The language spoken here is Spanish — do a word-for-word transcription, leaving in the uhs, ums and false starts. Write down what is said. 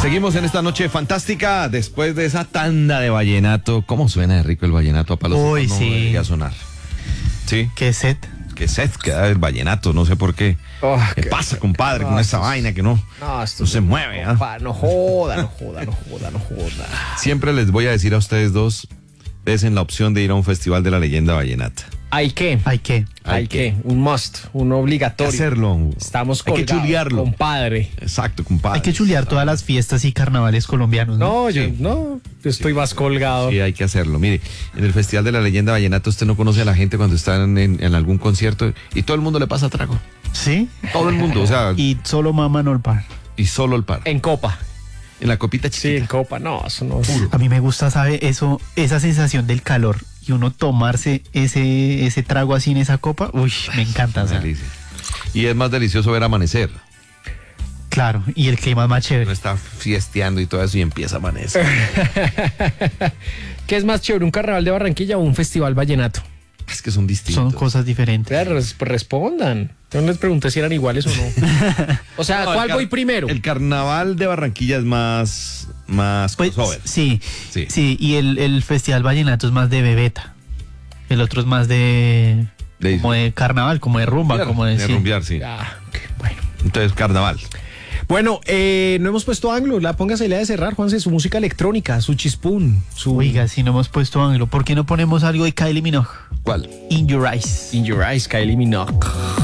Seguimos en esta noche fantástica después de esa tanda de vallenato. ¿Cómo suena de rico el vallenato? A palos Uy, no sí. debería sonar. ¿Sí? ¿Qué set? Qué sed que da el vallenato, no sé por qué. Oh, ¿Qué qué- pasa, compadre, no, con esa esto es- vaina que no, No, esto no se es- mueve? ¿ah? compa, no joda, no joda, no joda, no joda. Siempre les voy a decir a ustedes dos, en la opción de ir a un festival de la leyenda vallenata. ¿Hay qué? ¿Hay qué? Hay ¿Hay que- qué? Un must, un obligatorio. Hacerlo. Estamos Hay que colgados, chulearlo. compadre. Exacto, compadre. Hay que chulear todas las fiestas y carnavales colombianos, ¿no? No, yo Sí. no, yo estoy más colgado. Sí, hay que hacerlo. Mire, en el Festival de la Leyenda Vallenata usted no conoce a la gente cuando están en, en algún concierto y todo el mundo le pasa trago. ¿Sí? Todo el mundo, o sea, y, Y solo maman al par. solo el par. En copa. En la copita Sí, en chiquita. copa. No, eso no. A mí me gusta, ¿sabe? Eso, esa sensación del calor y uno tomarse ese, ese trago así en esa copa. Uy, me encanta. o sea, Delicia. Y es más delicioso ver amanecer. claro, y el clima es más Uno chévere. está fiesteando y todo eso y empieza a amanecer. ¿Qué es más chévere, un carnaval de Barranquilla o un festival vallenato? Es que son distintos. Son cosas diferentes. Claro, res- pues respondan. Yo no les pregunté si eran iguales o no. O sea, No, el ¿cuál car- voy primero? El carnaval de Barranquilla es más, más Pues, crossover. sí, Sí. sí, y el, el Festival Vallenato es más de bebeta. El otro es más de... De- como de carnaval, como de rumba, Rumbear, como de... de sí. rumbear, sí. Ah, ok, bueno. Entonces, carnaval. Bueno, eh, no hemos puesto Anglo. La póngase la de cerrar, Juanse, su música electrónica, su chispún, su Oiga, si no hemos puesto ángulo, ¿por qué no ponemos algo de Kylie Minogue? ¿Cuál? In Your Eyes. In Your Eyes, Kylie Minogue.